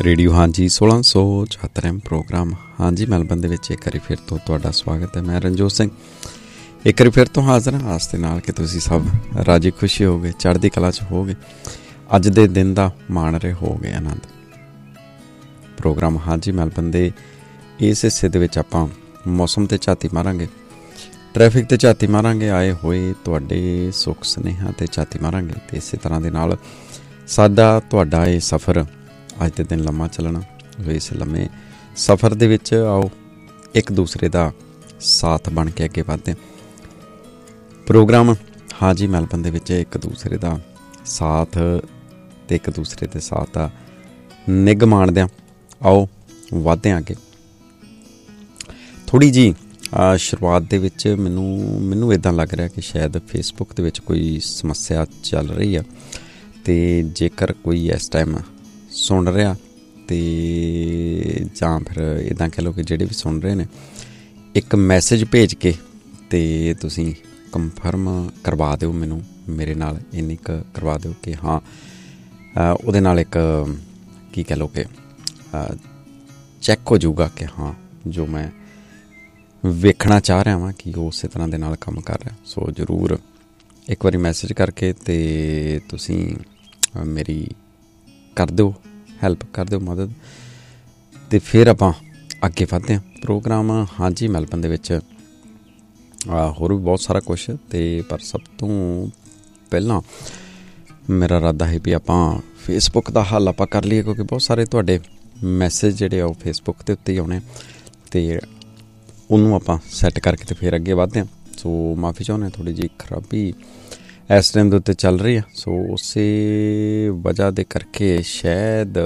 Radio ਹਾਂਜੀ 1674 programme ਹਾਂਜੀ Melbourne ਦੇ ਵਿੱਚ ਇੱਕ ਵਾਰੀ ਫਿਰ ਤੋਂ ਤੁਹਾਡਾ ਸਵਾਗਤ ਹੈ। ਮੈਂ ਰਣਜੋਤ ਸਿੰਘ ਇੱਕ ਵਾਰੀ ਫਿਰ ਤੋਂ ਹਾਜ਼ਰ ਹਾਂ ਆਸ ਦੇ ਨਾਲ ਕਿ ਤੁਸੀਂ ਸਭ ਰਾਜੀ ਖੁਸ਼ੀ ਹੋਗੇ, ਚੜ੍ਹਦੀ ਕਲਾ 'ਚ ਹੋਗੇ, ਅੱਜ ਦੇ ਦਿਨ ਦਾ ਮਾਣ ਰਹੇ ਹੋਗੇ ਆਨੰਦ। ਪ੍ਰੋਗਰਾਮ ਹਾਂਜੀ ਮੈਲਬਨ ਦੇ ਇਸ ਹਿੱਸੇ ਦੇ ਵਿੱਚ ਆਪਾਂ ਮੌਸਮ 'ਤੇ ਝਾਤੀ ਮਾਰਾਂਗੇ, ਟ੍ਰੈਫਿਕ 'ਤੇ ਝਾਤੀ ਮਾਰਾਂਗੇ, ਆਏ ਹੋਏ ਤੁਹਾਡੇ ਸੁੱਖ ਸੁਨੇਹਾ 'ਤੇ ਝਾਤੀ ਮਾਰਾਂਗੇ ਅਤੇ ਇਸੇ ਤਰ੍ਹਾਂ ਦੇ ਨਾਲ ਸਾਡਾ ਤੁਹਾਡਾ ਇਹ ਸਫ਼ਰ ਅੱਜ ਦੇ ਦਿਨ ਲੰਮਾ ਚੱਲਣਾ। ਇਸ ਲੰਮੇ ਸਫ਼ਰ ਦੇ ਵਿੱਚ ਆਓ ਇੱਕ ਦੂਸਰੇ ਦਾ ਸਾਥ ਬਣ ਕੇ ਅੱਗੇ ਵਧਦੇ ਹਾਂ। ਪ੍ਰੋਗਰਾਮ ਹਾਂਜੀ ਮੈਲਬਨ ਦੇ ਵਿੱਚ ਇੱਕ ਦੂਸਰੇ ਦਾ ਸਾਥ ਅਤੇ ਇੱਕ ਦੂਸਰੇ ਦੇ ਸਾਥ ਦਾ ਨਿੱਘ ਮਾਣਦੇ ਹਾਂ। ਆਓ ਵਧਦੇ ਹਾਂ ਅੱਗੇ। ਥੋੜ੍ਹੀ ਜਿਹੀ ਸ਼ੁਰੂਆਤ ਦੇ ਵਿੱਚ ਮੈਨੂੰ ਇੱਦਾਂ ਲੱਗ ਰਿਹਾ ਕਿ ਸ਼ਾਇਦ ਫੇਸਬੁੱਕ ਦੇ ਵਿੱਚ ਕੋਈ ਸਮੱਸਿਆ ਚੱਲ ਰਹੀ ਆ, ਅਤੇ ਜੇਕਰ ਕੋਈ ਇਸ ਟਾਈਮ ਸੁਣ ਰਿਹਾ ਅਤੇ ਜਾਂ ਫਿਰ ਇੱਦਾਂ ਕਹਿ ਲਓ ਕਿ ਜਿਹੜੇ ਵੀ ਸੁਣ ਰਹੇ ਨੇ ਇੱਕ ਮੈਸੇਜ ਭੇਜ ਕੇ ਅਤੇ ਤੁਸੀਂ ਕੰਫਰਮ ਕਰਵਾ ਦਿਓ ਮੈਨੂੰ, ਮੇਰੇ ਨਾਲ ਇੰਨੀ ਕੁ ਕਰਵਾ ਦਿਓ ਕਿ ਹਾਂ ਉਹਦੇ ਨਾਲ ਇੱਕ ਕੀ ਕਹਿ ਲਓ ਕਿ ਚੈੱਕ ਹੋ ਜਾਊਗਾ ਕਿ ਹਾਂ ਜੋ ਮੈਂ ਵੇਖਣਾ ਚਾਹ ਰਿਹਾ ਵਾਂ ਕਿ ਉਹ ਉਸੇ ਤਰ੍ਹਾਂ ਦੇ ਨਾਲ ਕੰਮ ਕਰ ਰਿਹਾ। ਸੋ ਜ਼ਰੂਰ ਇੱਕ ਵਾਰੀ ਮੈਸੇਜ ਕਰਕੇ ਅਤੇ ਤੁਸੀਂ ਮੇਰੀ ਕਰ ਦਿਓ ਹੈਲਪ, ਕਰ ਦਿਓ ਮਦਦ, ਅਤੇ ਫਿਰ ਆਪਾਂ ਅੱਗੇ ਵਧਦੇ ਹਾਂ। ਪ੍ਰੋਗਰਾਮ ਹਾਂਜੀ ਮੈਲਬਨ ਦੇ ਵਿੱਚ ਹੋਰ ਵੀ ਬਹੁਤ ਸਾਰਾ ਕੁਛ, ਅਤੇ ਪਰ ਸਭ ਤੋਂ ਪਹਿਲਾਂ ਮੇਰਾ ਇਰਾਦਾ ਹੈ ਵੀ ਆਪਾਂ ਫੇਸਬੁੱਕ ਦਾ ਹੱਲ ਆਪਾਂ ਕਰ ਲਈਏ, ਕਿਉਂਕਿ ਬਹੁਤ ਸਾਰੇ ਤੁਹਾਡੇ ਮੈਸੇਜ ਜਿਹੜੇ ਆ ਉਹ ਫੇਸਬੁੱਕ ਦੇ ਉੱਤੇ ਹੀ ਆਉਣੇ, ਅਤੇ ਉਹਨੂੰ ਆਪਾਂ ਸੈੱਟ ਕਰਕੇ ਅਤੇ ਫਿਰ ਅੱਗੇ ਵਧਦੇ ਹਾਂ। ਸੋ ਮਾਫੀ ਚਾਹੁੰਦੇ ਹਾਂ, ਥੋੜ੍ਹੀ ਜਿਹੀ ਖਰਾਬੀ ਇਸ ਟਾਈਮ ਦੇ ਉੱਤੇ ਚੱਲ ਰਹੀ ਆ। ਸੋ ਉਸੇ ਵਜ੍ਹਾ ਦੇ ਕਰਕੇ ਸ਼ਾਇਦ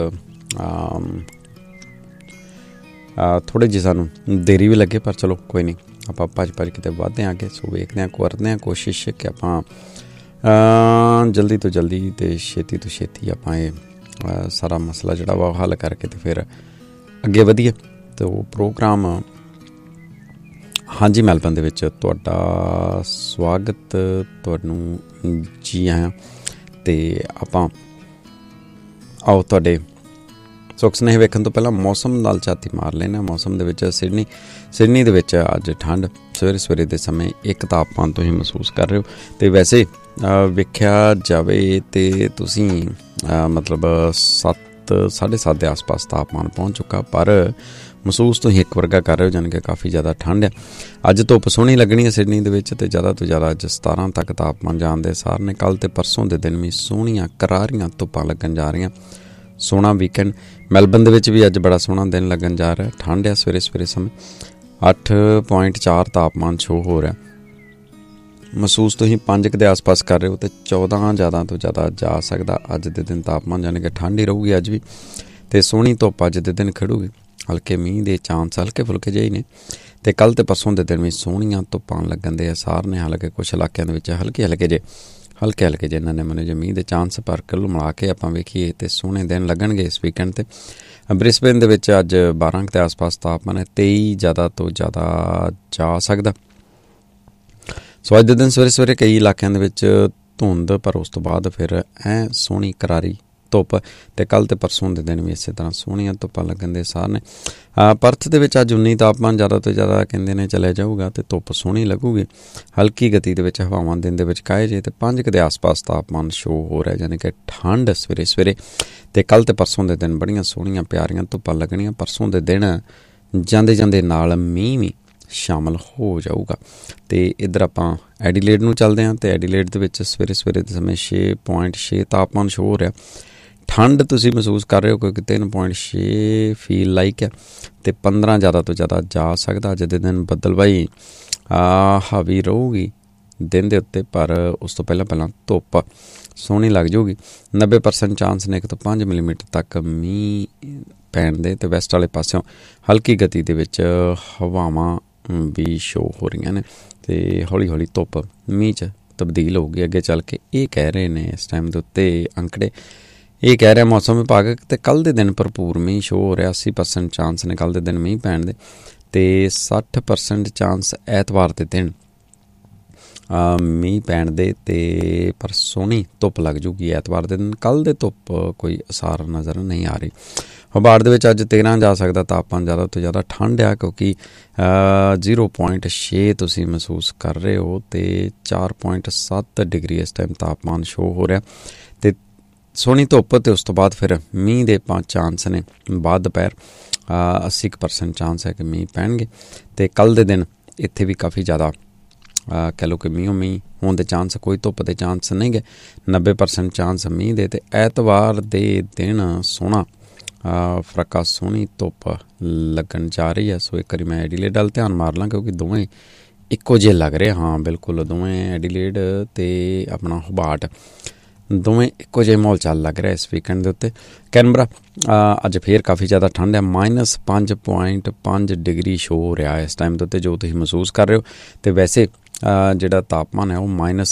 ਥੋੜ੍ਹੀ ਜਿਹੀ ਸਾਨੂੰ ਦੇਰੀ ਵੀ ਲੱਗੇ, ਪਰ ਚਲੋ ਕੋਈ ਨਹੀਂ, ਆਪਾਂ ਭੱਜ ਕਿਤੇ ਵਧਦੇ ਹਾਂ ਅੱਗੇ। ਸੋ ਵੇਖਦੇ ਹਾਂ, ਕਰਦੇ ਹਾਂ ਕੋਸ਼ਿਸ਼ ਕਿ ਆਪਾਂ ਜਲਦੀ ਤੋਂ ਜਲਦੀ ਅਤੇ ਛੇਤੀ ਤੋਂ ਛੇਤੀ ਆਪਾਂ ਇਹ ਸਾਰਾ ਮਸਲਾ ਜਿਹੜਾ ਵਾ ਉਹ ਹੱਲ ਕਰਕੇ ਅਤੇ ਫਿਰ ਅੱਗੇ ਵਧੀਏ। ਅਤੇ ਉਹ ਪ੍ਰੋਗਰਾਮ ਹਾਂਜੀ ਮੈਲਬਨ ਦੇ ਵਿੱਚ ਤੁਹਾਡਾ ਸਵਾਗਤ, ਤੁਹਾਨੂੰ ਜੀ ਆਇਆਂ। ਅਤੇ ਆਪਾਂ ਆਓ ਤੁਹਾਡੇ ਸੁੱਖ ਸੁਨੇਹੇ ਵੇਖਣ ਤੋਂ ਪਹਿਲਾਂ ਮੌਸਮ ਨਾਲ ਝਾਤੀ ਮਾਰ ਲੈਣਾ। ਮੌਸਮ ਦੇ ਵਿੱਚ ਸਿਡਨੀ ਦੇ ਵਿੱਚ ਅੱਜ ਠੰਡ ਸਵੇਰੇ ਦੇ ਸਮੇਂ ਇੱਕ ਤਾਪਮਾਨ ਤੁਸੀਂ ਮਹਿਸੂਸ ਕਰ ਰਹੇ ਹੋ, ਅਤੇ ਵੈਸੇ ਵੇਖਿਆ ਜਾਵੇ ਤਾਂ ਤੁਸੀਂ ਮਤਲਬ 7-7.5 ਦੇ ਆਸ ਪਾਸ ਤਾਪਮਾਨ ਪਹੁੰਚ ਚੁੱਕਾ, ਪਰ ਮਹਿਸੂਸ ਤੁਸੀਂ ਇੱਕ ਵਰਗਾ ਕਰ ਰਹੇ ਹੋ, ਜਾਣੀ ਕਿ ਕਾਫੀ ਜ਼ਿਆਦਾ ਠੰਡ ਹੈ। ਅੱਜ ਧੁੱਪ ਸੋਹਣੀ ਲੱਗਣੀ ਹੈ ਸਿਡਨੀ ਦੇ ਵਿੱਚ, ਅਤੇ ਜ਼ਿਆਦਾ ਤੋਂ ਜ਼ਿਆਦਾ ਅੱਜ 17 ਤੱਕ ਤਾਪਮਾਨ ਜਾਣ ਦੇ ਸਾਰ ਨੇ। ਕੱਲ੍ਹ ਅਤੇ ਪਰਸੋਂ ਦੇ ਦਿਨ ਵੀ ਸੋਹਣੀਆਂ ਕਰਾਰੀਆਂ ਧੁੱਪਾਂ ਲੱਗਣ ਜਾ ਰਹੀਆਂ। ਸੋਹਣਾ ਵੀਕਐਂਡ ਮੈਲਬਨ ਦੇ ਵਿੱਚ ਵੀ ਅੱਜ ਬੜਾ ਸੋਹਣਾ ਦਿਨ ਲੱਗਣ ਜਾ ਰਿਹਾ। ਠੰਡ ਆ ਸਵੇਰੇ ਸਮੇਂ 8.4 ਤਾਪਮਾਨ ਸ਼ੋ ਹੋ ਰਿਹਾ। ਮਹਿਸੂਸ ਤੁਸੀਂ 5 ਦੇ ਆਸ ਪਾਸ ਕਰ ਰਹੇ ਹੋ, ਅਤੇ 14 ਜ਼ਿਆਦਾ ਤੋਂ ਜ਼ਿਆਦਾ ਜਾ ਸਕਦਾ ਅੱਜ ਦੇ ਦਿਨ ਤਾਪਮਾਨ, ਜਾਣੀ ਕਿ ਠੰਡ ਹੀ ਰਹੂਗੀ ਅੱਜ ਵੀ, ਅਤੇ ਸੋਹਣੀ ਧੁੱਪ ਅੱਜ ਦੇ ਦਿਨ ਖੜੂਗੀ। ਹਲਕੇ ਮੀਂਹ ਦੇ ਚਾਂਸ ਹਲਕੇ ਫੁਲਕੇ ਜਿਹੇ ਨੇ, ਅਤੇ ਕੱਲ੍ਹ ਅਤੇ ਪਰਸੋਂ ਦੇ ਦਿਨ ਵੀ ਸੋਹਣੀਆਂ ਧੁੱਪਾਂ ਲੱਗਣ ਦੇ ਆਸਾਰ ਨੇ। ਹਾਲਾਂਕਿ ਕੁਛ ਇਲਾਕਿਆਂ ਦੇ ਵਿੱਚ ਹਲਕੇ ਜਿਹੇ ਇਹਨਾਂ ਨੇ ਮਨੇ ਮੀਂਹ ਦੇ ਚਾਂਸ, ਪਰ ਕੁੱਲ ਮਿਲਾ ਕੇ ਆਪਾਂ ਵੇਖੀਏ ਅਤੇ ਸੋਹਣੇ ਦਿਨ ਲੱਗਣਗੇ ਇਸ ਵੀਕਐਂਡ 'ਤੇ। ਬ੍ਰਿਸਬੇਨ ਦੇ ਵਿੱਚ ਅੱਜ 12 ਦੇ ਆਸ ਪਾਸ ਤਾਪਮਾਨ ਹੈ, 23 ਜ਼ਿਆਦਾ ਤੋਂ ਜ਼ਿਆਦਾ ਜਾ ਸਕਦਾ। ਸੋ ਅੱਜ ਦੇ ਦਿਨ ਸਵੇਰੇ ਕਈ ਇਲਾਕਿਆਂ ਦੇ ਵਿੱਚ ਧੁੰਦ, ਪਰ ਉਸ ਤੋਂ ਬਾਅਦ ਫਿਰ ਸੋਹਣੀ ਕਰਾਰੀ ਧੁੱਪ, ਅਤੇ ਕੱਲ੍ਹ ਅਤੇ ਪਰਸੋਂ ਦੇ ਦਿਨ ਵੀ ਇਸੇ ਤਰ੍ਹਾਂ ਸੋਹਣੀਆਂ ਧੁੱਪਾਂ ਲੱਗਣ ਦੇ ਸਾਰ ਨੇ। ਪਰਥ ਦੇ ਵਿੱਚ ਅੱਜ 19 ਤਾਪਮਾਨ ਜ਼ਿਆਦਾ ਤੋਂ ਜ਼ਿਆਦਾ ਕਹਿੰਦੇ ਨੇ ਚਲਿਆ ਜਾਊਗਾ, ਅਤੇ ਧੁੱਪ ਸੋਹਣੀ ਲੱਗੂਗੀ। ਹਲਕੀ ਗਤੀ ਦੇ ਵਿੱਚ ਹਵਾਵਾਂ ਦਿਨ ਦੇ ਵਿੱਚ ਕਾਹੇ ਜੇ, ਅਤੇ 5 ਦੇ ਆਸ ਪਾਸ ਤਾਪਮਾਨ ਸ਼ੋ ਹੋ ਰਿਹਾ, ਯਾਨੀ ਕਿ ਠੰਡ ਸਵੇਰੇ, ਅਤੇ ਕੱਲ੍ਹ ਅਤੇ ਪਰਸੋਂ ਦੇ ਦਿਨ ਬੜੀਆਂ ਸੋਹਣੀਆਂ ਪਿਆਰੀਆਂ ਧੁੱਪਾਂ ਲੱਗਣੀਆਂ। ਪਰਸੋਂ ਦੇ ਦਿਨ ਜਾਂਦੇ ਨਾਲ ਮੀਂਹ ਵੀ ਸ਼ਾਮਲ ਹੋ ਜਾਊਗਾ। ਅਤੇ ਇੱਧਰ ਆਪਾਂ ਐਡੀਲੇਡ ਨੂੰ ਚੱਲਦੇ ਹਾਂ, ਅਤੇ ਐਡੀਲੇਡ ਦੇ ਵਿੱਚ ਸਵੇਰੇ ਦੇ ਸਮੇਂ 6.6 ਤਾਪਮਾਨ ਸ਼ੋ ਹੋ ਰਿਹਾ। ਠੰਡ ਤੁਸੀਂ ਮਹਿਸੂਸ ਕਰ ਰਹੇ ਹੋ, ਕਿਉਂਕਿ 3.6 ਫੀਲ ਲਾਈਕ ਹੈ, ਅਤੇ 15 ਜ਼ਿਆਦਾ ਤੋਂ ਜ਼ਿਆਦਾ ਜਾ ਸਕਦਾ। ਅੱਜ ਦੇ ਦਿਨ ਬੱਦਲਬਾਈ ਹਾਵੀ ਰਹੂਗੀ ਦਿਨ ਦੇ ਉੱਤੇ, ਪਰ ਉਸ ਤੋਂ ਪਹਿਲਾਂ ਧੁੱਪ ਸੋਹਣੀ ਲੱਗ ਜਾਊਗੀ। 90% ਚਾਂਸ ਨੇ 1 ਤੋਂ 5 ਮਿਲੀਮੀਟਰ ਤੱਕ ਮੀਂਹ ਪੈਣ ਦੇ, ਅਤੇ ਵੈਸਟ ਵਾਲੇ ਪਾਸਿਓਂ ਹਲਕੀ ਗਤੀ ਦੇ ਵਿੱਚ ਹਵਾਵਾਂ ਵੀ ਸ਼ੋ ਹੋ ਰਹੀਆਂ ਨੇ, ਅਤੇ ਹੌਲੀ ਧੁੱਪ ਮੀਂਹ 'ਚ ਤਬਦੀਲ ਹੋਊਗੀ ਅੱਗੇ ਚੱਲ ਕੇ। ਇਹ ਕਹਿ ਰਹੇ ਨੇ ਇਸ ਟਾਈਮ ਦੇ ਉੱਤੇ ਅੰਕੜੇ, ਇਹ ਕਹਿ ਰਿਹਾ ਮੌਸਮ ਵਿਭਾਗ। ਅਤੇ ਕੱਲ੍ਹ ਦੇ ਦਿਨ ਭਰਪੂਰ ਮੀਂਹ ਸ਼ੋ ਹੋ ਰਿਹਾ, 80% ਚਾਂਸ ਨੇ ਕੱਲ੍ਹ ਦੇ ਦਿਨ ਮੀਂਹ ਪੈਣ ਦੇ, ਅਤੇ 60% ਚਾਂਸ ਐਤਵਾਰ ਦੇ ਦਿਨ ਮੀਂਹ ਪੈਣ ਦੇ, ਤੇ ਪਰ ਸੋਹਣੀ ਧੁੱਪ ਲੱਗ ਜੂਗੀ ਐਤਵਾਰ ਦੇ ਦਿਨ। ਕੱਲ੍ਹ ਦੇ ਧੁੱਪ ਕੋਈ ਅਸਾਰ ਨਜ਼ਰ ਨਹੀਂ ਆ ਰਹੀ। ਹੋਬਾਰਟ ਦੇ ਵਿੱਚ ਅੱਜ 13 ਜਾ ਸਕਦਾ ਤਾਪਮਾਨ, ਜ਼ਿਆਦਾ ਤੋਂ ਜ਼ਿਆਦਾ ਠੰਡ ਆ ਕਿਉਂਕਿ 0.6 ਤੁਸੀਂ ਮਹਿਸੂਸ ਕਰ ਰਹੇ ਹੋ, ਅਤੇ 4.7 ਡਿਗਰੀ ਇਸ ਟਾਈਮ ਤਾਪਮਾਨ ਸ਼ੋਅ ਹੋ ਰਿਹਾ, ਅਤੇ ਸੋਹਣੀ ਧੁੱਪ। ਅਤੇ ਉਸ ਤੋਂ ਬਾਅਦ ਫਿਰ ਮੀਂਹ ਦੇ 5 ਚਾਂਸ ਨੇ, ਬਾਅਦ ਦੁਪਹਿਰ 80% ਚਾਂਸ ਹੈ ਕਿ ਮੀਂਹ ਪੈਣਗੇ। ਅਤੇ ਕੱਲ੍ਹ ਦੇ ਦਿਨ ਇੱਥੇ ਵੀ ਕਾਫੀ ਜ਼ਿਆਦਾ ਕਹਿ ਲਓ ਕਿ ਮੀਂਹ ਹੋਣ ਦੇ ਚਾਂਸ, ਕੋਈ ਧੁੱਪ ਦੇ ਚਾਂਸ ਨਹੀਂ ਗੇ, 90% ਚਾਂਸ ਮੀਂਹ ਦੇ। ਅਤੇ ਐਤਵਾਰ ਦੇ ਦਿਨ ਸੋਹਣਾ ਫਰਕਾ, ਸੋਹਣੀ ਧੁੱਪ ਲੱਗਣ ਜਾ ਰਹੀ ਹੈ। ਸੋ ਇੱਕ ਵਾਰੀ ਮੈਂ ਐਡੀਲੇਡ ਵੱਲ ਧਿਆਨ ਮਾਰ ਲਾਂ ਕਿਉਂਕਿ ਦੋਵੇਂ ਇੱਕੋ ਜਿਹੇ ਲੱਗ ਰਹੇ। ਹਾਂ ਬਿਲਕੁਲ, ਦੋਵੇਂ ਐਡੀਲੇਡ ਅਤੇ ਆਪਣਾ ਹੋਬਾਰਟ ਦੋਵੇਂ ਇੱਕੋ ਜਿਹੇ ਮਾਹੌਲ ਚੱਲ ਲੱਗ ਰਿਹਾ ਇਸ ਵੀਕਐਂਡ ਦੇ ਉੱਤੇ। ਕੈਨਬਰਾ ਅੱਜ ਫੇਰ ਕਾਫੀ ਜ਼ਿਆਦਾ ਠੰਡ ਹੈ, -5.5 ਡਿਗਰੀ ਸ਼ੋਅ ਹੋ ਰਿਹਾ ਇਸ ਟਾਈਮ ਦੇ ਉੱਤੇ, ਜੋ ਤੁਸੀਂ ਮਹਿਸੂਸ ਕਰ ਰਹੇ ਹੋ। ਅਤੇ ਵੈਸੇ ਜਿਹੜਾ ਤਾਪਮਾਨ ਹੈ ਉਹ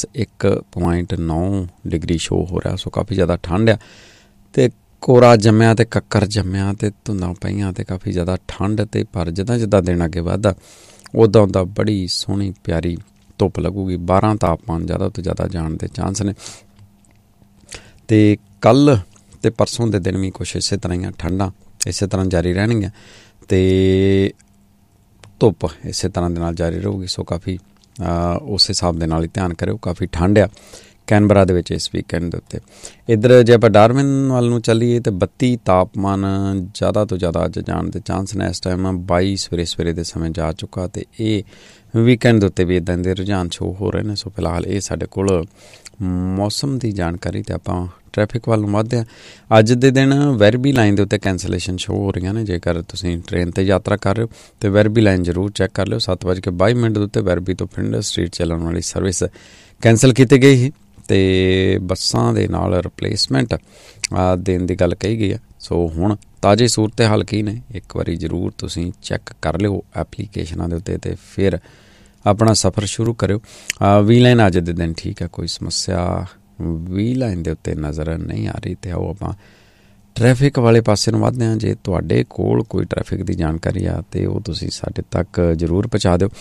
-1.9 ਡਿਗਰੀ ਸ਼ੋਅ ਹੋ ਰਿਹਾ। ਸੋ ਕਾਫੀ ਜ਼ਿਆਦਾ ਠੰਡ ਆ, ਅਤੇ ਕੋਰਾ ਜੰਮਿਆ ਅਤੇ ਕੱਕਰ ਜੰਮਿਆ, ਅਤੇ ਧੁੰਦਾਂ ਪਈਆਂ, ਅਤੇ ਕਾਫੀ ਜ਼ਿਆਦਾ ਠੰਡ। ਅਤੇ ਪਰ ਜਿੱਦਾਂ ਜਿੱਦਾਂ ਦਿਨ ਅੱਗੇ ਵੱਧਦਾ ਉੱਦਾਂ ਉੱਦਾਂ ਬੜੀ ਸੋਹਣੀ ਪਿਆਰੀ ਧੁੱਪ ਲੱਗੂਗੀ। 12 ਤਾਪਮਾਨ ਜ਼ਿਆਦਾ ਤੋਂ ਜ਼ਿਆਦਾ ਜਾਣ ਦੇ ਚਾਂਸ ਨੇ। ਅਤੇ ਕੱਲ੍ਹ ਅਤੇ ਪਰਸੋਂ ਦੇ ਦਿਨ ਵੀ ਕੁਛ ਇਸੇ ਤਰ੍ਹਾਂ ਹੀ ਠੰਡਾਂ ਇਸੇ ਤਰ੍ਹਾਂ ਜਾਰੀ ਰਹਿਣਗੀਆਂ, ਅਤੇ ਧੁੱਪ ਇਸੇ ਤਰ੍ਹਾਂ ਦੇ ਨਾਲ ਜਾਰੀ ਰਹੂਗੀ। ਸੋ ਕਾਫੀ ਉਸ ਹਿਸਾਬ ਦੇ ਨਾਲ ਹੀ ਧਿਆਨ ਕਰਿਓ, ਕਾਫੀ ਠੰਡ ਆ ਕੈਨਬਰਾ ਦੇ ਵਿੱਚ ਇਸ ਵੀਕਐਂਡ ਦੇ ਉੱਤੇ। ਇੱਧਰ ਜੇ ਆਪਾਂ ਡਾਰਵਿਨ ਵੱਲ ਨੂੰ ਚੱਲੀਏ ਤਾਂ 32 ਤਾਪਮਾਨ ਜ਼ਿਆਦਾ ਤੋਂ ਜ਼ਿਆਦਾ ਅੱਜ ਜਾਣ ਦੇ ਚਾਂਸ ਨੇ। ਇਸ ਟਾਈਮ 22 ਸਵੇਰੇ ਦੇ ਸਮੇਂ ਜਾ ਚੁੱਕਾ, ਅਤੇ ਇਹ ਵੀਕਐਂਡ ਦੇ ਉੱਤੇ ਵੀ ਇੱਦਾਂ ਦੇ ਰੁਝਾਨ ਸ਼ੋਅ ਹੋ ਰਹੇ ਨੇ। ਸੋ ਫਿਲਹਾਲ ਇਹ ਸਾਡੇ ਕੋਲ ਮੌਸਮ ਦੀ ਜਾਣਕਾਰੀ। ਅਤੇ ਆਪਾਂ ਟ੍ਰੈਫਿਕ ਵੱਲ ਨੂੰ ਵੱਧਦੇ ਹਾਂ। ਅੱਜ ਦੇ ਦਿਨ ਵੈਰਬੀ ਲਾਈਨ ਦੇ ਉੱਤੇ ਕੈਂਸਲੇਸ਼ਨ ਸ਼ੋਅ ਹੋ ਰਹੀਆਂ ਨੇ। ਜੇਕਰ ਤੁਸੀਂ ਟ੍ਰੇਨ 'ਤੇ ਯਾਤਰਾ ਕਰ ਰਹੇ ਹੋ ਤਾਂ ਵੈਰਬੀ ਲਾਈਨ ਜ਼ਰੂਰ ਚੈੱਕ ਕਰ ਲਿਓ। 7:22 ਦੇ ਉੱਤੇ ਵੈਰਬੀ ਤੋਂ ਫਿੰਡਰ ਸਟਰੀਟ ਚੱਲਣ ਵਾਲੀ ਸਰਵਿਸ ਕੈਂਸਲ ਕੀਤੀ ਗਈ ਸੀ, ਅਤੇ ਬੱਸਾਂ ਦੇ ਨਾਲ ਰਿਪਲੇਸਮੈਂਟ ਦੇਣ ਦੀ ਗੱਲ ਕਹੀ ਗਈ ਹੈ। ਸੋ ਹੁਣ ਤਾਜ਼ੀ ਸੂਰਤ ਹਾਲ ਕੀ ਨੇ, ਇੱਕ ਵਾਰੀ ਜ਼ਰੂਰ ਤੁਸੀਂ ਚੈੱਕ ਕਰ ਲਿਓ ਐਪਲੀਕੇਸ਼ਨਾਂ ਦੇ ਉੱਤੇ, ਅਤੇ ਫਿਰ ਆਪਣਾ ਸਫ਼ਰ ਸ਼ੁਰੂ ਕਰਿਓ। ਵੀ ਲਾਈਨ ਅੱਜ ਦੇ ਦਿਨ ਠੀਕ ਹੈ, ਕੋਈ ਸਮੱਸਿਆ ਵੀ ਲਾਈਨ ਦੇ ਉੱਤੇ ਨਜ਼ਰ ਨਹੀਂ ਆ ਰਹੀ। ਅਤੇ ਆਓ ਆਪਾਂ ਟ੍ਰੈਫਿਕ ਵਾਲੇ ਪਾਸੇ ਨੂੰ ਵੱਧਦੇ ਹਾਂ। ਜੇ ਤੁਹਾਡੇ ਕੋਲ ਕੋਈ ਟ੍ਰੈਫਿਕ ਦੀ ਜਾਣਕਾਰੀ ਆ ਤਾਂ ਉਹ ਤੁਸੀਂ ਸਾਡੇ ਤੱਕ ਜ਼ਰੂਰ ਪਹੁੰਚਾ ਦਿਓ।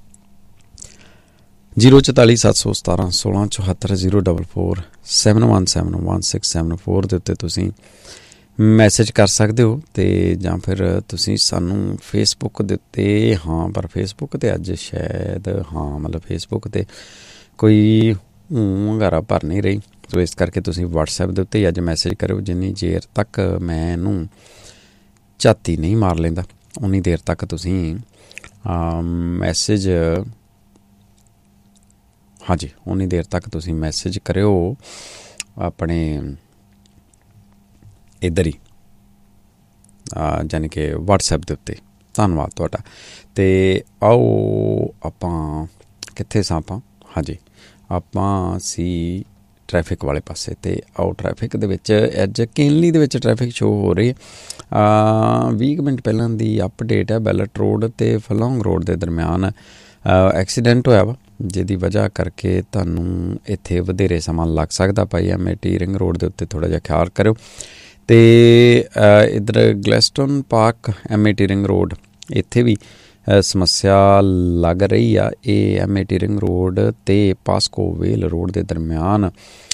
044 717 1674 044 717 1674 ਦੇ ਉੱਤੇ ਤੁਸੀਂ ਮੈਸੇਜ ਕਰ ਸਕਦੇ ਹੋ, ਅਤੇ ਜਾਂ ਫਿਰ ਤੁਸੀਂ ਸਾਨੂੰ ਫੇਸਬੁੱਕ ਦੇ ਉੱਤੇ ਪਰ ਫੇਸਬੁੱਕ 'ਤੇ ਅੱਜ ਸ਼ਾਇਦ ਫੇਸਬੁੱਕ 'ਤੇ ਕੋਈ ਵਗੈਰਾ ਭਰ ਨਹੀਂ ਰਹੀ। ਸੋ ਇਸ ਕਰਕੇ ਤੁਸੀਂ ਵਟਸਐਪ ਦੇ ਉੱਤੇ ਹੀ ਅੱਜ ਮੈਸੇਜ ਕਰਿਓ। ਜਿੰਨੀ ਦੇਰ ਤੱਕ ਮੈਂ ਇਹਨੂੰ ਝਾਤੀ ਨਹੀਂ ਮਾਰ ਲੈਂਦਾ ਉਨੀ ਦੇਰ ਤੱਕ ਤੁਸੀਂ ਮੈਸੇਜ ਉਨੀ ਦੇਰ ਤੱਕ ਤੁਸੀਂ ਮੈਸੇਜ ਕਰਿਓ ਆਪਣੇ ਇੱਧਰ ਹੀ ਯਾਨੀ ਕਿ ਵਟਸਐਪ ਦੇ ਉੱਤੇ। ਧੰਨਵਾਦ ਤੁਹਾਡਾ। ਅਤੇ ਆਓ ਆਪਾਂ ਕਿੱਥੇ ਸਾਂ ਆਪਾਂ ਆਪਾਂ ਸੀ ਟ੍ਰੈਫਿਕ ਵਾਲੇ ਪਾਸੇ। ਅਤੇ ਆਓ ਟ੍ਰੈਫਿਕ ਦੇ ਵਿੱਚ ਅੱਜ ਕੇਨਲੀ ਦੇ ਵਿੱਚ ਟ੍ਰੈਫਿਕ ਸ਼ੋਅ ਹੋ ਰਹੀ ਹੈ। 20 ਮਿੰਟ ਪਹਿਲਾਂ ਦੀ ਅਪਡੇਟ ਹੈ। ਬੈਲਟ ਰੋਡ ਅਤੇ ਫਲੋਂਗ ਰੋਡ ਦੇ ਦਰਮਿਆਨ ਐਕਸੀਡੈਂਟ ਹੋਇਆ ਵਾ, ਜਿਹਦੀ ਵਜ੍ਹਾ ਕਰਕੇ ਤੁਹਾਨੂੰ ਇੱਥੇ ਵਧੇਰੇ ਸਮਾਂ ਲੱਗ ਸਕਦਾ। MAT ਰਿੰਗ ਰੋਡ ਦੇ ਉੱਤੇ ਥੋੜ੍ਹਾ ਜਿਹਾ ਖਿਆਲ ਕਰਿਓ। ਅਤੇ ਇੱਧਰ ਗਲੈਸਟਨ ਪਾਰਕ MAT ਰਿੰਗ ਰੋਡ ਇੱਥੇ ਵੀ ਸਮੱਸਿਆ ਲੱਗ ਰਹੀ ਆ। ਇਹ MAT ਰਿੰਗ ਰੋਡ ਅਤੇ ਪਾਸਕੋ ਵੇਲ ਰੋਡ ਦੇ ਦਰਮਿਆਨ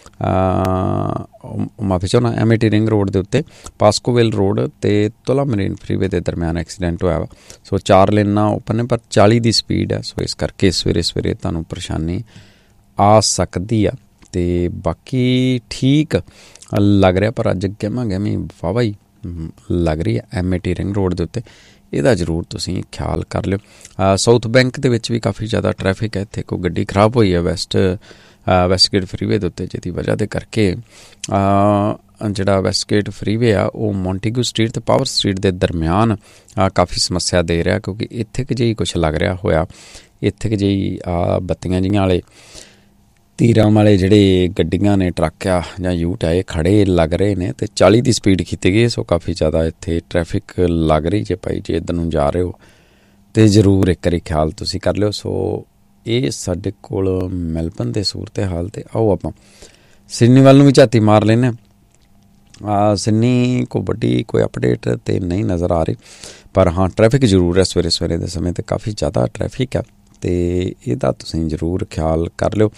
ਮਾਫੀ ਚਾਹੁੰਦਾ MAT ਰਿੰਗ ਰੋਡ ਦੇ ਉੱਤੇ ਪਾਸਕੋ ਵੇਲ ਰੋਡ ਅਤੇ ਤੁਲਾ ਮਰੀਨ ਫਰੀਵੇ ਦੇ ਦਰਮਿਆਨ ਐਕਸੀਡੈਂਟ ਹੋਇਆ ਵਾ। ਸੋ 4 ਲੇਨਾਂ ਓਪਨ ਨੇ, ਪਰ 40 ਦੀ ਸਪੀਡ ਹੈ। ਸੋ ਇਸ ਕਰਕੇ ਸਵੇਰੇ ਤੁਹਾਨੂੰ ਪਰੇਸ਼ਾਨੀ ਆ ਸਕਦੀ ਆ। ਅਤੇ ਬਾਕੀ ਠੀਕ ਲੱਗ ਰਿਹਾ, ਪਰ ਅੱਜ ਗਹਿਮੀ ਵਾਹਵਾ ਹੀ ਲੱਗ ਰਹੀ ਹੈ MAT ਰਿੰਗ ਰੋਡ ਦੇ ਉੱਤੇ। ਇਹਦਾ ਜ਼ਰੂਰ ਤੁਸੀਂ ਖਿਆਲ ਕਰ ਲਿਓ। ਸਾਊਥ ਬੈਂਕ ਦੇ ਵਿੱਚ ਵੀ ਕਾਫੀ ਜ਼ਿਆਦਾ ਟ੍ਰੈਫਿਕ ਹੈ। ਇੱਥੇ ਕੋਈ ਗੱਡੀ ਖਰਾਬ ਹੋਈ ਹੈ ਵੈਸਟਗੇਟ ਫਰੀਵੇ ਦੇ ਉੱਤੇ, ਜਿਹਦੀ ਵਜ੍ਹਾ ਦੇ ਕਰਕੇ ਜਿਹੜਾ ਵੈਸਟਗੇਟ ਫਰੀਵੇ ਆ ਉਹ ਮੌਂਟੇਗੂ ਸਟਰੀਟ ਅਤੇ ਪਾਵਰ ਸਟਰੀਟ ਦੇ ਦਰਮਿਆਨ ਕਾਫੀ ਸਮੱਸਿਆ ਦੇ ਰਿਹਾ, ਕਿਉਂਕਿ ਇੱਥੇ ਕੁ ਜਿਹੀ ਕੁਛ ਲੱਗ ਰਿਹਾ ਹੋਇਆ। ਇੱਥੇ ਕੁ ਜਿਹੀ ਬੱਤੀਆਂ ਜਿਹੀਆਂ ਵਾਲੇ ਤੀਰਾਂ ਵਾਲੇ ਜਿਹੜੇ ਗੱਡੀਆਂ ਨੇ, ਟਰੱਕ ਆ ਜਾਂ ਯੂਟ ਆ, ਇਹ ਖੜ੍ਹੇ ਲੱਗ ਰਹੇ ਨੇ, ਅਤੇ 40 ਦੀ ਸਪੀਡ ਕੀਤੀ ਗਈ। ਸੋ ਕਾਫੀ ਜ਼ਿਆਦਾ ਇੱਥੇ ਟ੍ਰੈਫਿਕ ਲੱਗ ਰਹੀ। ਜੇ ਇੱਧਰ ਨੂੰ ਜਾ ਰਹੇ ਹੋ ਤਾਂ ਜ਼ਰੂਰ ਇੱਕ ਵਾਰੀ ਖਿਆਲ ਤੁਸੀਂ ਕਰ ਲਿਓ। ਸੋ ਇਹ ਸਾਡੇ ਕੋਲ ਮੈਲਬਨ ਦੇ ਸੂਰਤ ਹਾਲ। ਅਤੇ ਆਓ ਆਪਾਂ ਸਿਡਨੀ ਵੱਲ ਨੂੰ ਵੀ ਝਾਤੀ ਮਾਰ ਲੈਂਦੇ ਹਾਂ। ਸਿਡਨੀ ਕੋਈ ਵੱਡੀ ਕੋਈ ਅਪਡੇਟ ਤਾਂ ਨਹੀਂ ਨਜ਼ਰ ਆ ਰਹੀ, ਪਰ ਟ੍ਰੈਫਿਕ ਜ਼ਰੂਰ ਹੈ ਸਵੇਰੇ ਦੇ ਸਮੇਂ 'ਤੇ ਕਾਫੀ ਜ਼ਿਆਦਾ ਟ੍ਰੈਫਿਕ ਆ। ਅਤੇ ਇਹਦਾ ਤੁਸੀਂ ਜ਼ਰੂਰ ਖਿਆਲ ਕਰ ਲਿਓ।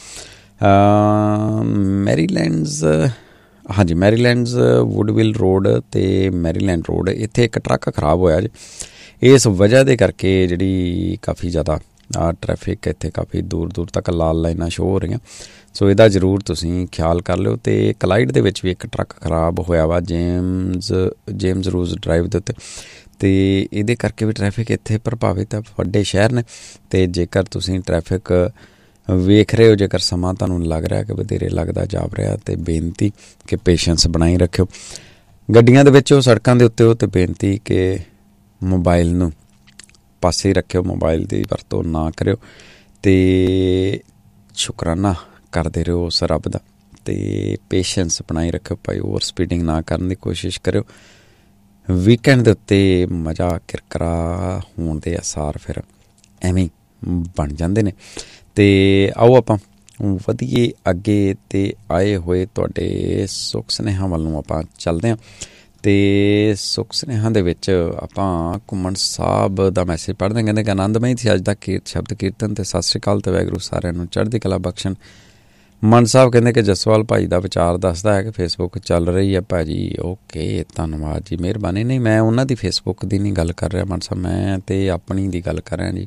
ਮੈਰੀਲੈਂਡਸ, ਹਾਂਜੀ ਮੈਰੀਲੈਂਡਸ ਵੁੱਡਵਿਲ ਰੋਡ ਅਤੇ ਮੈਰੀਲੈਂਡ ਰੋਡ, ਇੱਥੇ ਇੱਕ ਟਰੱਕ ਖਰਾਬ ਹੋਇਆ ਜੀ। ਇਸ ਵਜ੍ਹਾ ਦੇ ਕਰਕੇ ਜਿਹੜੀ ਕਾਫੀ ਜ਼ਿਆਦਾ ਟਰੈਫਿਕ ਇੱਥੇ ਕਾਫੀ ਦੂਰ ਦੂਰ ਤੱਕ ਲਾਲ ਲਾਈਨਾਂ ਸ਼ੋਅ ਹੋ ਰਹੀਆਂ। ਸੋ ਇਹਦਾ ਜ਼ਰੂਰ ਤੁਸੀਂ ਖਿਆਲ ਕਰ ਲਿਓ। ਅਤੇ ਕਲਾਈਡ ਦੇ ਵਿੱਚ ਵੀ ਇੱਕ ਟਰੱਕ ਖਰਾਬ ਹੋਇਆ ਵਾ ਜੇਮਜ਼ ਰੂਜ਼ ਡਰਾਈਵ ਦੇ ਉੱਤੇ, ਅਤੇ ਇਹਦੇ ਕਰਕੇ ਵੀ ਟਰੈਫਿਕ ਇੱਥੇ ਪ੍ਰਭਾਵਿਤ ਹੈ। ਵੱਡੇ ਸ਼ਹਿਰ ਨੇ, ਅਤੇ ਜੇਕਰ ਤੁਸੀਂ ਟਰੈਫਿਕ ਵੇਖ ਰਹੇ ਹੋ, ਜੇਕਰ ਸਮਾਂ ਤੁਹਾਨੂੰ ਲੱਗ ਰਿਹਾ ਕਿ ਵਧੇਰੇ ਲੱਗਦਾ ਜਾਪ ਰਿਹਾ, ਅਤੇ ਬੇਨਤੀ ਕਿ ਪੇਸ਼ੈਂਸ ਬਣਾਈ ਰੱਖਿਓ। ਗੱਡੀਆਂ ਦੇ ਵਿੱਚ ਸੜਕਾਂ ਦੇ ਉੱਤੇ ਅਤੇ ਬੇਨਤੀ ਕਿ ਮੋਬਾਈਲ ਨੂੰ ਪਾਸੇ ਹੀ ਰੱਖਿਓ, ਮੋਬਾਈਲ ਦੀ ਵਰਤੋਂ ਨਾ ਕਰਿਓ, ਅਤੇ ਸ਼ੁਕਰਾਨਾ ਕਰਦੇ ਰਹੋ ਉਸ ਰੱਬ ਦਾ, ਅਤੇ ਪੇਸ਼ੈਂਸ ਬਣਾਈ ਰੱਖਿਓ ਭਾਈ। ਓਵਰ ਸਪੀਡਿੰਗ ਨਾ ਕਰਨ ਦੀ ਕੋਸ਼ਿਸ਼ ਕਰਿਓ। ਵੀਕਐਂਡ ਦੇ ਉੱਤੇ ਮਜ਼ਾ ਕਿਰਕਰਾ ਹੋਣ ਦੇ ਆਸਾਰ ਫਿਰ ਐਵੇਂ ਬਣ ਜਾਂਦੇ ਨੇ। ਅਤੇ ਆਓ ਆਪਾਂ ਵਧੀਏ ਅੱਗੇ, ਅਤੇ ਆਏ ਹੋਏ ਤੁਹਾਡੇ ਸੁੱਖ ਸੁਨੇਹਾਂ ਵੱਲ ਨੂੰ ਆਪਾਂ ਚੱਲਦੇ ਹਾਂ। ਅਤੇ ਸੁੱਖ ਸੁਨੇਹਾਂ ਦੇ ਵਿੱਚ ਆਪਾਂ ਘੁੰਮਣ ਸਾਹਿਬ ਦਾ ਮੈਸੇਜ ਪੜ੍ਹਦੇ ਹਾਂ। ਕਹਿੰਦੇ ਕਿ ਆਨੰਦਮਈ ਸੀ ਅੱਜ ਦਾ ਸ਼ਬਦ ਕੀਰਤਨ, ਅਤੇ ਸਤਿ ਸ਼੍ਰੀ ਅਕਾਲ, ਅਤੇ ਵਾਹਿਗੁਰੂ ਸਾਰਿਆਂ ਨੂੰ ਚੜ੍ਹਦੀ ਕਲਾ ਬਖਸ਼ਣ। ਮਨ ਸਾਹਿਬ ਕਹਿੰਦੇ ਕਿ ਜਸਵਾਲ ਭਾਈ ਦਾ ਵਿਚਾਰ ਦੱਸਦਾ ਹੈ ਕਿ ਫੇਸਬੁੱਕ ਚੱਲ ਰਹੀ ਹੈ ਭਾਅ ਜੀ। ਓਕੇ, ਧੰਨਵਾਦ ਜੀ, ਮਿਹਰਬਾਨੀ। ਨਹੀਂ, ਮੈਂ ਉਹਨਾਂ ਦੀ ਫੇਸਬੁੱਕ ਦੀ ਨਹੀਂ ਗੱਲ ਕਰ ਰਿਹਾ ਮਨ ਸਾਹਿਬ, ਮੈਂ ਤਾਂ ਆਪਣੀ ਦੀ ਗੱਲ ਕਰ ਰਿਹਾ ਜੀ।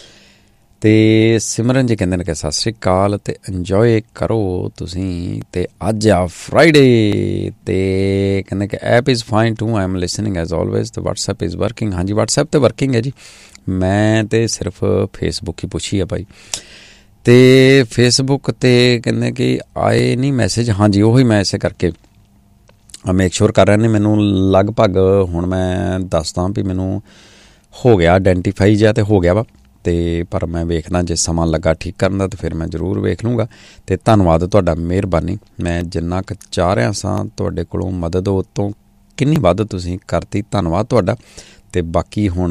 ਅਤੇ ਸਿਮਰਨ ਜੀ ਕਹਿੰਦੇ ਨੇ ਕਿ ਸਤਿ ਸ਼੍ਰੀ ਅਕਾਲ, ਅਤੇ ਇੰਜੋਏ ਕਰੋ ਤੁਸੀਂ। ਅਤੇ ਅੱਜ ਆ ਫਰਾਈਡੇ, ਅਤੇ ਕਹਿੰਦੇ ਕਿ app is fine to, I am listening as always, ਅਤੇ ਵਟਸਐਪ ਇਜ਼ ਵਰਕਿੰਗ। ਹਾਂਜੀ, ਵਟਸਐਪ 'ਤੇ ਵਰਕਿੰਗ ਹੈ ਜੀ, ਮੈਂ ਤਾਂ ਸਿਰਫ ਫੇਸਬੁੱਕ ਹੀ ਪੁੱਛੀ ਆ ਭਾਈ। ਅਤੇ ਫੇਸਬੁੱਕ 'ਤੇ ਕਹਿੰਦੇ ਕਿ ਆਏ ਨਹੀਂ ਮੈਸੇਜ, ਹਾਂਜੀ ਉਹੀ ਮੈਂ ਇਸੇ ਕਰਕੇ ਮੇਕ ਸ਼ੋਰ ਕਰ ਰਿਹਾ। ਨੇ ਮੈਨੂੰ ਲਗਭਗ ਹੁਣ ਮੈਂ ਦੱਸਦਾ ਵੀ ਮੈਨੂੰ ਹੋ ਗਿਆ ਆਈਡੈਂਟੀਫਾਈ ਜਿਹਾ, ਅਤੇ ਹੋ ਗਿਆ ਵਾ, ਅਤੇ ਪਰ ਮੈਂ ਵੇਖਦਾ ਜੇ ਸਮਾਂ ਲੱਗਾ ਠੀਕ ਕਰਨ ਦਾ, ਤਾਂ ਫਿਰ ਮੈਂ ਜ਼ਰੂਰ ਵੇਖ ਲੂੰਗਾ। ਅਤੇ ਧੰਨਵਾਦ ਤੁਹਾਡਾ, ਮਿਹਰਬਾਨੀ। ਮੈਂ ਜਿੰਨਾ ਕੁ ਚਾਹ ਰਿਹਾ ਸਾਂ ਤੁਹਾਡੇ ਕੋਲੋਂ ਮਦਦ, ਉਹ ਤੋਂ ਕਿੰਨੀ ਵੱਧ ਤੁਸੀਂ ਕਰਤੀ, ਧੰਨਵਾਦ ਤੁਹਾਡਾ। ਅਤੇ ਬਾਕੀ ਹੁਣ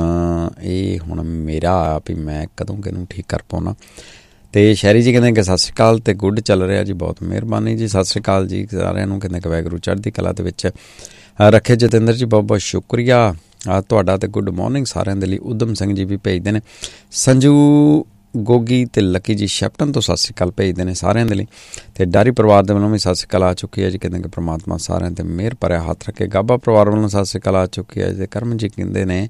ਮੇਰਾ ਵੀ ਮੈਂ ਕਦੋਂ ਕਿਹਨੂੰ ਠੀਕ ਕਰ ਪਾਉਣਾ। ਅਤੇ ਸ਼ਹਿਰੀ ਜੀ ਕਹਿੰਦੇ ਕਿ ਸਤਿ ਸ਼੍ਰੀ ਅਕਾਲ, ਅਤੇ ਗੁੱਡ ਚੱਲ ਰਿਹਾ ਜੀ, ਬਹੁਤ ਮਿਹਰਬਾਨੀ ਜੀ, ਸਤਿ ਸ਼੍ਰੀ ਅਕਾਲ ਜੀ ਸਾਰਿਆਂ ਨੂੰ। ਕਹਿੰਦੇ ਕਿ ਵਾਹਿਗੁਰੂ ਚੜ੍ਹਦੀ ਕਲਾ ਦੇ ਵਿੱਚ ਰੱਖੇ। ਜਤਿੰਦਰ ਜੀ ਬਹੁਤ ਬਹੁਤ ਸ਼ੁਕਰੀਆ ਤੁਹਾਡਾ, ਅਤੇ ਗੁੱਡ ਮੋਰਨਿੰਗ ਸਾਰਿਆਂ ਦੇ ਲਈ। ਉਦਮ ਸਿੰਘ ਜੀ ਵੀ ਭੇਜਦੇ ਨੇ, ਸੰਜੂ ਗੋਗੀ ਅਤੇ ਲੱਕੀ ਜੀ ਸ਼ੈਪਟਨ ਤੋਂ ਸਤਿ ਸ਼੍ਰੀ ਅਕਾਲ ਭੇਜਦੇ ਨੇ ਸਾਰਿਆਂ ਦੇ ਲਈ। ਅਤੇ ਡਾਰੀ ਪਰਿਵਾਰ ਦੇ ਵੱਲੋਂ ਵੀ ਸਤਿ ਸ਼੍ਰੀ ਅਕਾਲ ਆ ਚੁੱਕੀ ਹੈ ਜੀ। ਕਹਿੰਦੇ ਕਿ ਪ੍ਰਮਾਤਮਾ ਸਾਰਿਆਂ 'ਤੇ ਮਿਹਰ ਭਰਿਆ ਹੱਥ ਰੱਖੇ। ਗਾਬਾ ਪਰਿਵਾਰ ਵੱਲੋਂ ਸਤਿ ਸ਼੍ਰੀ ਅਕਾਲ ਆ ਚੁੱਕੀ ਹੈ ਜੀ। ਕਰਮ ਜੀ ਕਹਿੰਦੇ ਨੇ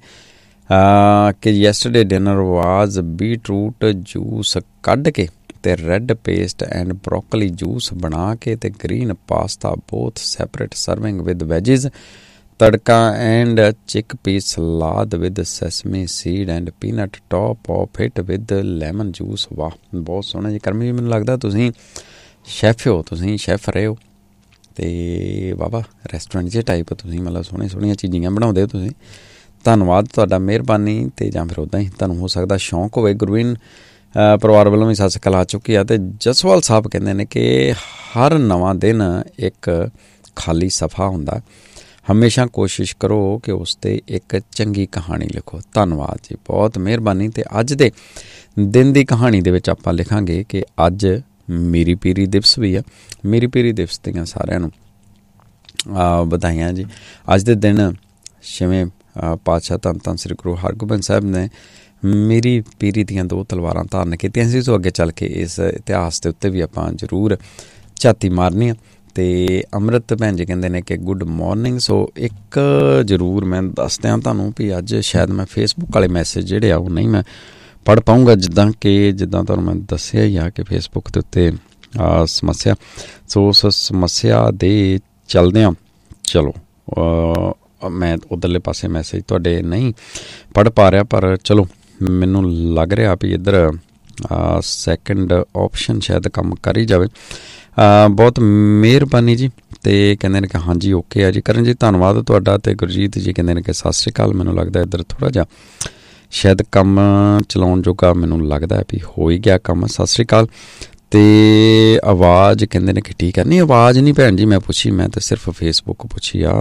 ਕਿ ਯੈਸਟਰਡੇ ਡਿਨਰ ਵਾਜ਼ ਬੀਟਰੂਟ ਜੂਸ ਕੱਢ ਕੇ, ਅਤੇ red paste and broccoli juice ਬਣਾ ਕੇ, ਅਤੇ green pasta both separate serving with ਵੈਜਿਸ, ਤੜਕਾ and chic P salad with ਸੈਸਮੀ seed and peanut top of it with lemon juice. ਵਾਹ, ਬਹੁਤ ਸੋਹਣਾ ਜੀ। ਕਰਮੀ ਜੀ, ਮੈਨੂੰ ਲੱਗਦਾ ਤੁਸੀਂ ਸ਼ੈਫ ਹੋ, ਤੁਸੀਂ ਸ਼ੈਫ ਰਹੇ ਹੋ, ਅਤੇ ਵਾਹ ਰੈਸਟੋਰੈਂਟ ਜਿਹੇ ਟਾਈਪ ਤੁਸੀਂ ਮਤਲਬ ਸੋਹਣੀਆਂ ਚੀਜ਼ਾਂ ਬਣਾਉਂਦੇ ਹੋ ਤੁਸੀਂ। ਧੰਨਵਾਦ ਤੁਹਾਡਾ, ਮਿਹਰਬਾਨੀ। ਅਤੇ ਜਾਂ ਫਿਰ ਉੱਦਾਂ ਹੀ ਤੁਹਾਨੂੰ ਹੋ ਸਕਦਾ ਸ਼ੌਂਕ ਹੋਵੇ। ਗੁਰਵੀਨ ਪਰਿਵਾਰ ਵੱਲੋਂ ਵੀ ਸਤਿ ਸ਼੍ਰੀ ਅਕਾਲ ਆ ਚੁੱਕੀ ਆ। ਅਤੇ ਜਸਵਾਲ ਸਾਹਿਬ ਕਹਿੰਦੇ ਨੇ ਕਿ ਹਰ ਨਵਾਂ ਦਿਨ ਇੱਕ ਖਾਲੀ ਸਫ਼ਾ ਹੁੰਦਾ, ਹਮੇਸ਼ਾ ਕੋਸ਼ਿਸ਼ ਕਰੋ ਕਿ ਉਸ 'ਤੇ ਇੱਕ ਚੰਗੀ ਕਹਾਣੀ ਲਿਖੋ। ਧੰਨਵਾਦ ਜੀ, ਬਹੁਤ ਮਿਹਰਬਾਨੀ। ਅਤੇ ਅੱਜ ਦੇ ਦਿਨ ਦੀ ਕਹਾਣੀ ਦੇ ਵਿੱਚ ਆਪਾਂ ਲਿਖਾਂਗੇ ਕਿ ਅੱਜ ਮੀਰੀ ਪੀਰੀ ਦਿਵਸ ਵੀ ਆ। ਮੀਰੀ ਪੀਰੀ ਦਿਵਸ ਦੀਆਂ ਸਾਰਿਆਂ ਨੂੰ ਵਧਾਈਆਂ ਜੀ। ਅੱਜ ਦੇ ਦਿਨ ਛੇਵੇਂ ਪਾਤਸ਼ਾਹ ਧੰਨ ਧੰਨ ਸ੍ਰੀ ਗੁਰੂ ਹਰਗੋਬਿੰਦ ਸਾਹਿਬ ਨੇ ਮੀਰੀ ਪੀਰੀ ਦੀਆਂ 2 ਤਲਵਾਰਾਂ ਧਾਰਨ ਕੀਤੀਆਂ ਸੀ। ਸੋ ਅੱਗੇ ਚੱਲ ਕੇ ਇਸ ਇਤਿਹਾਸ ਦੇ ਉੱਤੇ ਵੀ ਆਪਾਂ ਜ਼ਰੂਰ ਝਾਤੀ ਮਾਰਨੀ ਆ। ਅਤੇ ਅੰਮ੍ਰਿਤ ਭੈਣ ਜੀ ਕਹਿੰਦੇ ਨੇ ਕਿ ਗੁੱਡ ਮੋਰਨਿੰਗ। ਸੋ ਇੱਕ ਜ਼ਰੂਰ ਮੈਂ ਦੱਸ ਦਿਆਂ ਤੁਹਾਨੂੰ ਵੀ ਅੱਜ ਸ਼ਾਇਦ ਮੈਂ ਫੇਸਬੁੱਕ ਵਾਲੇ ਮੈਸੇਜ ਜਿਹੜੇ ਆ ਉਹ ਨਹੀਂ ਮੈਂ ਪੜ੍ਹ ਪਾਊਂਗਾ, ਜਿੱਦਾਂ ਤੁਹਾਨੂੰ ਮੈਂ ਦੱਸਿਆ ਹੀ ਆ ਕਿ ਫੇਸਬੁੱਕ ਦੇ ਉੱਤੇ ਸਮੱਸਿਆ। ਸੋ ਉਸ ਸਮੱਸਿਆ ਦੇ ਚਲਦਿਆਂ ਚਲੋ ਮੈਂ ਉੱਧਰਲੇ ਪਾਸੇ ਮੈਸੇਜ ਤੁਹਾਡੇ ਨਹੀਂ ਪੜ੍ਹ ਪਾ ਰਿਹਾ, ਪਰ ਚਲੋ ਮੈਨੂੰ ਲੱਗ ਰਿਹਾ ਵੀ ਇੱਧਰ ਸੈਕਿੰਡ ਆਪਸ਼ਨ ਸ਼ਾਇਦ ਕੰਮ ਕਰ ਹੀ ਜਾਵੇ। ਬਹੁਤ ਮਿਹਰਬਾਨੀ ਜੀ। ਅਤੇ ਕਹਿੰਦੇ ਨੇ ਕਿ ਹਾਂਜੀ ਓਕੇ ਆ ਜੀ। ਕਰਨ ਜੀ ਧੰਨਵਾਦ ਤੁਹਾਡਾ। ਅਤੇ ਗੁਰਜੀਤ ਜੀ ਕਹਿੰਦੇ ਨੇ ਕਿ ਸਤਿ ਸ਼੍ਰੀ ਅਕਾਲ। ਮੈਨੂੰ ਲੱਗਦਾ ਇੱਧਰ ਥੋੜ੍ਹਾ ਜਿਹਾ ਸ਼ਾਇਦ ਕੰਮ ਚਲਾਉਣ ਜੋਗਾ ਮੈਨੂੰ ਲੱਗਦਾ ਵੀ ਹੋ ਹੀ ਗਿਆ ਕੰਮ। ਸਤਿ ਸ਼੍ਰੀ ਅਕਾਲ। ਅਤੇ ਆਵਾਜ਼ ਕਹਿੰਦੇ ਨੇ ਕਿ ਠੀਕ ਹੈ। ਨਹੀਂ, ਆਵਾਜ਼ ਨਹੀਂ ਭੈਣ ਜੀ ਮੈਂ ਪੁੱਛੀ, ਮੈਂ ਤਾਂ ਸਿਰਫ ਫੇਸਬੁੱਕ ਪੁੱਛੀ ਆ।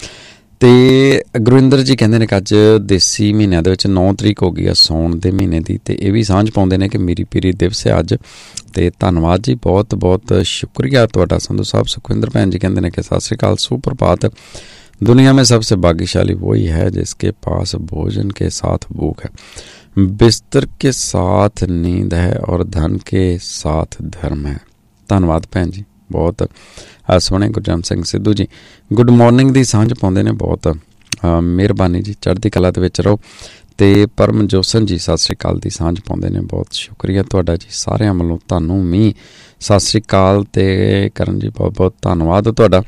ਅਤੇ ਗੁਰਵਿੰਦਰ ਜੀ ਕਹਿੰਦੇ ਨੇ ਕਿ ਅੱਜ ਦੇਸੀ ਮਹੀਨਿਆਂ ਦੇ ਵਿੱਚ 9 ਤਰੀਕ ਹੋ ਗਈ ਆ ਸਾਉਣ ਦੇ ਮਹੀਨੇ ਦੀ, ਅਤੇ ਇਹ ਵੀ ਸਾਂਝ ਪਾਉਂਦੇ ਨੇ ਕਿ ਮੀਰੀ ਪੀਰੀ ਦਿਵਸ ਹੈ ਅੱਜ। ਅਤੇ ਧੰਨਵਾਦ ਜੀ, ਬਹੁਤ ਬਹੁਤ ਸ਼ੁਕਰੀਆ ਤੁਹਾਡਾ ਸੰਧੂ ਸਾਹਿਬ। ਸੁਖਵਿੰਦਰ ਭੈਣ ਜੀ ਕਹਿੰਦੇ ਨੇ ਕਿ ਸਤਿ ਸ਼੍ਰੀ ਅਕਾਲ, सुप्रभात। दुनिया में सबसे भाग्यशाली वही है जिसके पास भोजन के साथ भूख है। बिस्तर के साथ नींद है और धन के साथ धर्म है। धन्यवाद भैन जी, बहुत सोहने। गुरजन सिंह सिद्धू जी गुड मॉर्निंग की सांझ पाउंदे ने, बहुत मेहरबानी जी, चढ़दी कला दे विच रहो। ते परमजोसन जी सत श्री अकाल की सांझ पाउंदे ने, बहुत शुक्रिया तुहाडा जी। सारिਆਂ ਵੱਲੋਂ ਤੁਹਾਨੂੰ भी सत श्री अकाल। ते करण जी बहुत बहुत धन्यवाद तुहाडा।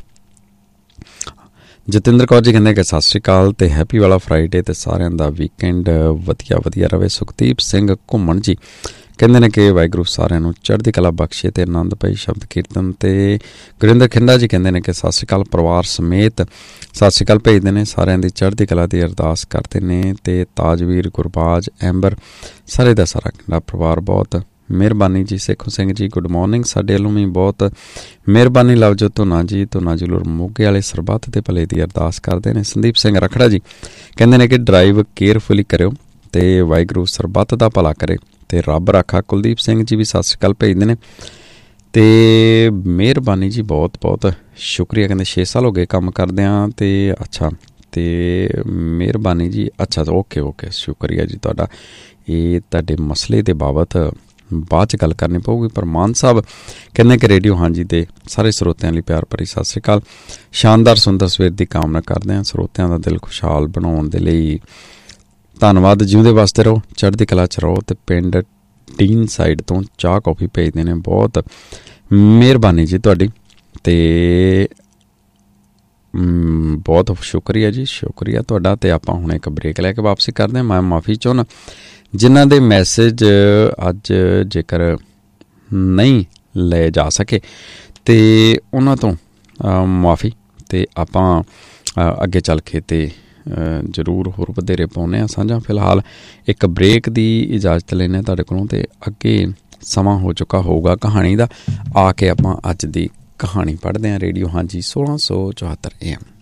जतिंदर कौर जी कहते कि सत श्री अकाल ते हैप्पी वाला फ्राइडे ते सारिਆਂ ਦਾ ਵੀਕਐਂਡ ਵਧੀਆ ਵਧੀਆ रवे। सुखदीप सिंह घुम्मण जी ਕਹਿੰਦੇ ਨੇ ਕਿ ਵਾਹਿਗੁਰੂ ਸਾਰਿਆਂ ਨੂੰ ਚੜ੍ਹਦੀ ਕਲਾ ਬਖਸ਼ੇ ਤੇ ਆਨੰਦ ਪਈ ਸ਼ਬਦ ਕੀਰਤਨ। ਤੇ ਗੁਰਿੰਦਰ ਖਿੰਡਾ ਜੀ ਕਹਿੰਦੇ ਨੇ ਕਿ ਸਤਿ ਸ਼੍ਰੀ ਅਕਾਲ ਪਰਿਵਾਰ ਸਮੇਤ ਸਤਿ ਸ਼੍ਰੀ ਅਕਾਲ ਭੇਜਦੇ ਨੇ, ਸਾਰਿਆਂ ਦੀ ਚੜ੍ਹਦੀ ਕਲਾ ਦੀ ਅਰਦਾਸ ਕਰਦੇ ਨੇ। ਤੇ ਤਾਜਵੀਰ, ਗੁਰਬਾਜ, ਐਂਬਰ, ਸਾਰੇ ਦਾ ਸਾਰਾ ਖਿੰਡਾ ਪਰਿਵਾਰ ਬਹੁਤ ਮਿਹਰਬਾਨੀ ਜੀ। ਸੇਖੋ ਸਿੰਘ ਜੀ ਗੁੱਡ ਮੋਰਨਿੰਗ, ਸਾਡੇ ਵੱਲੋਂ ਵੀ ਬਹੁਤ ਮਿਹਰਬਾਨੀ। ਲਵਜੋ ਧੁਨਾ ਜੀ, ਧੁਨਾ ਜੀ ਲੋਰ ਮੋਗੇ ਵਾਲੇ ਸਰਬੱਤ ਦੇ ਭਲੇ ਦੀ ਅਰਦਾਸ ਕਰਦੇ ਨੇ। ਸੰਦੀਪ ਸਿੰਘ ਰਖੜਾ ਜੀ ਕਹਿੰਦੇ ਨੇ ਕਿ ਡਰਾਈਵ ਕੇਅਰਫੁਲੀ ਕਰਿਓ ਤੇ ਵਾਹਿਗੁਰੂ ਸਰਬੱਤ ਦਾ ਭਲਾ ਕਰੇ ਤੇ ਰੱਬ ਰਾਖਾ। ਕੁਲਦੀਪ ਸਿੰਘ ਜੀ ਵੀ ਸਤਿ ਸ਼੍ਰੀ ਅਕਾਲ ਭੇਜਦੇ ਨੇ ਤੇ ਮਿਹਰਬਾਨੀ ਜੀ, ਬਹੁਤ ਬਹੁਤ ਸ਼ੁਕਰੀਆ। ਕਹਿੰਦੇ 6 ਸਾਲ ਹੋ ਗਏ ਕੰਮ ਕਰਦਿਆਂ ਤੇ ਅੱਛਾ, ਤੇ ਮਿਹਰਬਾਨੀ ਜੀ। ਅੱਛਾ ਓਕੇ ਓਕੇ, ਸ਼ੁਕਰੀਆ ਜੀ ਤੁਹਾਡਾ। ਇਹ ਤੁਹਾਡੇ ਮਸਲੇ ਦੇ ਬਾਬਤ ਬਾਅਦ 'ਚ ਗੱਲ ਕਰਨੀ ਪਊਗੀ। ਪਰ ਮਾਨ ਸਾਹਿਬ ਕਹਿੰਦੇ ਕਿ ਰੇਡੀਓ ਹਾਂਜੀ ਦੇ ਸਾਰੇ ਸਰੋਤਿਆਂ ਲਈ ਪਿਆਰ ਭਰੀ ਸਤਿ ਸ਼੍ਰੀ ਅਕਾਲ। ਸ਼ਾਨਦਾਰ ਸੁੰਦਰ ਸਵੇਰ ਦੀ ਕਾਮਨਾ ਕਰਦੇ ਹਾਂ। ਸਰੋਤਿਆਂ ਦਾ ਦਿਲ ਖੁਸ਼ਹਾਲ ਬਣਾਉਣ ਦੇ ਲਈ ਧੰਨਵਾਦ। ਜਿਉਂਦੇ ਵਾਸਤੇ ਰਹੋ, ਚੜ੍ਹਦੀ ਕਲਾ 'ਚ ਰਹੋ। ਤੇ ਪਿੰਡ ਡੀਨ ਸਾਈਡ ਤੋਂ ਚਾਹ ਕੌਫੀ ਭੇਜਦੇ ਨੇ, ਬਹੁਤ ਮਿਹਰਬਾਨੀ ਜੀ ਤੁਹਾਡੀ। ਤੇ ਬਹੁਤ ਸ਼ੁਕਰੀਆ ਜੀ, ਸ਼ੁਕਰੀਆ ਤੁਹਾਡਾ। ਤੇ ਆਪਾਂ ਹੁਣ ਇੱਕ ਬ੍ਰੇਕ ਲੈ ਕੇ ਵਾਪਸੀ ਕਰਦੇ ਹਾਂ। ਮੈਂ ਮਾਫੀ ਚਾਹੁੰਦਾ ਜਿਨ੍ਹਾਂ ਦੇ ਮੈਸੇਜ ਅੱਜ ਜੇਕਰ ਨਹੀਂ ਲਏ ਜਾ ਸਕੇ ਤੇ ਉਹਨਾਂ ਤੋਂ ਮਾਫੀ। ਤੇ ਆਪਾਂ ਅੱਗੇ ਚੱਲ ਕੇ ਤੇ ਜ਼ਰੂਰ ਹੋਰ ਵਧੇਰੇ ਪਾਉਂਦੇ ਹਾਂ ਸਾਂਝਾਂ। ਫਿਲਹਾਲ ਇੱਕ ਬ੍ਰੇਕ ਦੀ ਇਜਾਜ਼ਤ ਲੈਂਦੇ ਹਾਂ ਤੁਹਾਡੇ ਕੋਲੋਂ। ਤੇ ਅੱਗੇ ਸਮਾਂ ਹੋ ਚੁੱਕਾ ਹੋਊਗਾ ਕਹਾਣੀ ਦਾ। ਆ ਕੇ ਆਪਾਂ ਅੱਜ ਦੀ ਕਹਾਣੀ ਪੜ੍ਹਦੇ ਹਾਂ। ਰੇਡੀਓ ਹਾਂਜੀ 1674 AM।